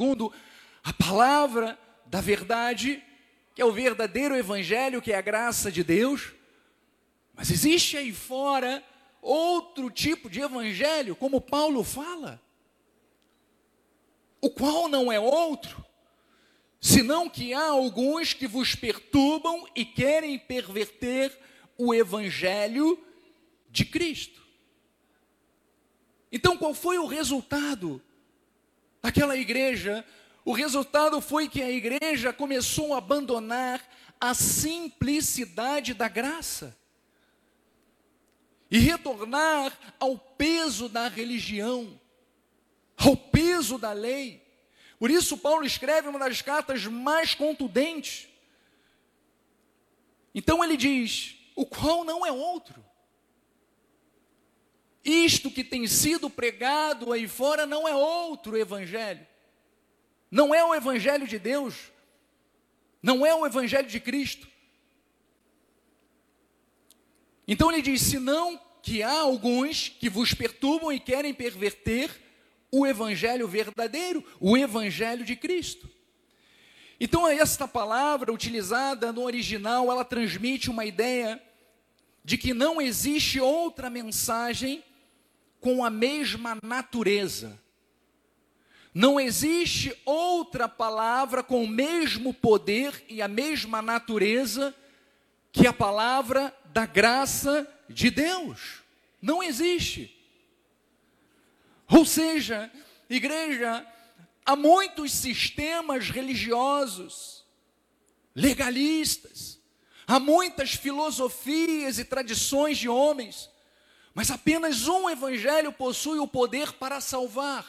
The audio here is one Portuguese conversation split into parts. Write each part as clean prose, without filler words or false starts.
segundo a palavra da verdade, que é o verdadeiro evangelho, que é a graça de Deus. Mas existe aí fora outro tipo de evangelho, como Paulo fala, o qual não é outro, senão que há alguns que vos perturbam e querem perverter o evangelho de Cristo. Então, qual foi o resultado daquela igreja? O resultado foi que a igreja começou a abandonar a simplicidade da graça e retornar ao peso da religião, ao peso da lei. Por isso Paulo escreve uma das cartas mais contundentes. Então ele diz, o qual não é outro. Isto que tem sido pregado aí fora não é outro evangelho. Não é o evangelho de Deus. Não é o evangelho de Cristo. Então ele diz, senão que há alguns que vos perturbam e querem perverter o evangelho verdadeiro, o evangelho de Cristo. Então esta palavra utilizada no original, ela transmite uma ideia de que não existe outra mensagem com a mesma natureza. Não existe outra palavra com o mesmo poder e a mesma natureza que a palavra da graça de Deus. Não existe. Ou seja, igreja, há muitos sistemas religiosos, legalistas, há muitas filosofias e tradições de homens, mas apenas um evangelho possui o poder para salvar.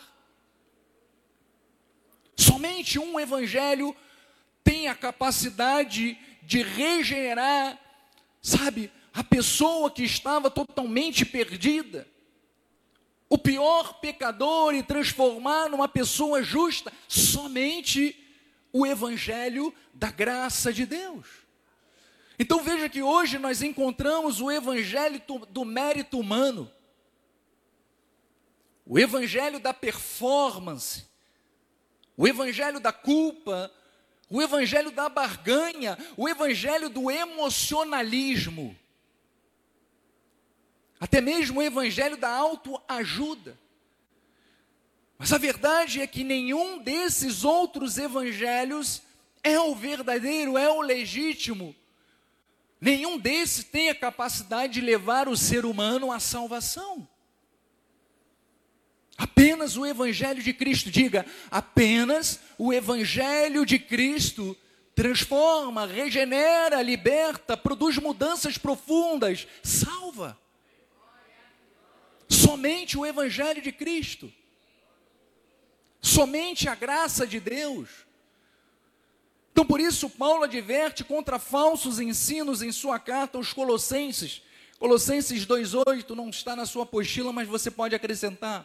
Somente um evangelho tem a capacidade de regenerar, sabe, a pessoa que estava totalmente perdida, o pior pecador, e transformar numa pessoa justa. Somente o evangelho da graça de Deus. Então veja que hoje nós encontramos o evangelho do mérito humano, o evangelho da performance, o evangelho da culpa, o evangelho da barganha, o evangelho do emocionalismo, até mesmo o evangelho da autoajuda. Mas a verdade é que nenhum desses outros evangelhos é o verdadeiro, é o legítimo. Nenhum desses tem a capacidade de levar o ser humano à salvação. Apenas o evangelho de Cristo, diga, apenas o evangelho de Cristo transforma, regenera, liberta, produz mudanças profundas, salva. Somente o evangelho de Cristo. Somente a graça de Deus. Então por isso Paulo adverte contra falsos ensinos em sua carta aos Colossenses. Colossenses 2,8, não está na sua apostila, mas você pode acrescentar.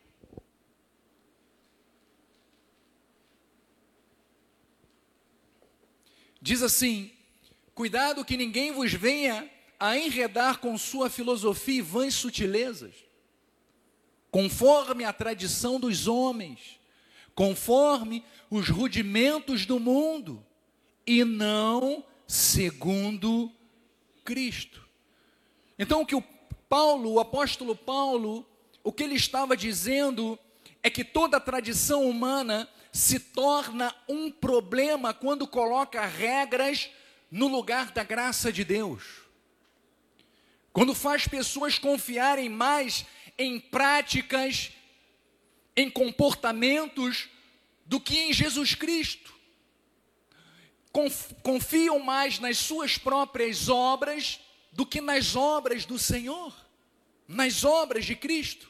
Diz assim, cuidado que ninguém vos venha a enredar com sua filosofia e vãs sutilezas, conforme a tradição dos homens, conforme os rudimentos do mundo, e não segundo Cristo. Então o que o apóstolo Paulo, o que ele estava dizendo é que toda a tradição humana se torna um problema quando coloca regras no lugar da graça de Deus. Quando faz pessoas confiarem mais em práticas, em comportamentos, do que em Jesus Cristo. Confiam mais nas suas próprias obras do que nas obras do Senhor, nas obras de Cristo.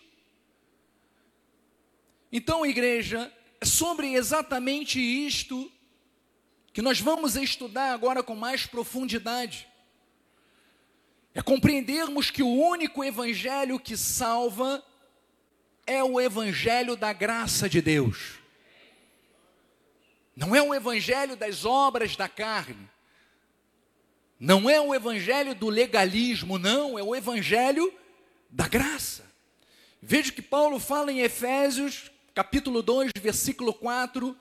Então, igreja, é sobre exatamente isto que nós vamos estudar agora com mais profundidade. É compreendermos que o único evangelho que salva é o evangelho da graça de Deus. Não é o evangelho das obras da carne. Não é o evangelho do legalismo, não. É o evangelho da graça. Veja que Paulo fala em Efésios, capítulo 2, versículo 4,